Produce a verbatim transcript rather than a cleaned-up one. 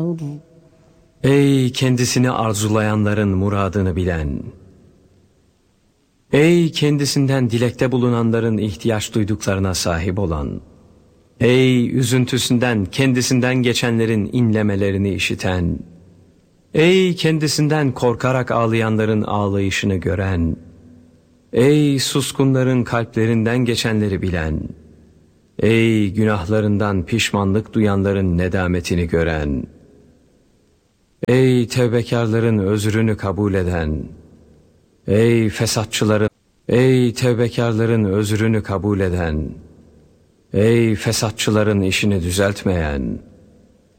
Ey kendisini arzulayanların muradını bilen! Ey kendisinden dilekte bulunanların ihtiyaç duyduklarına sahip olan! Ey üzüntüsünden kendisinden geçenlerin inlemelerini işiten! Ey kendisinden korkarak ağlayanların ağlayışını gören! Ey suskunların kalplerinden geçenleri bilen! Ey günahlarından pişmanlık duyanların nedametini gören! Ey tevbekarların özrünü kabul eden! Ey fesatçıların, ey tevbekarların özrünü kabul eden! Ey fesatçıların işini düzeltmeyen!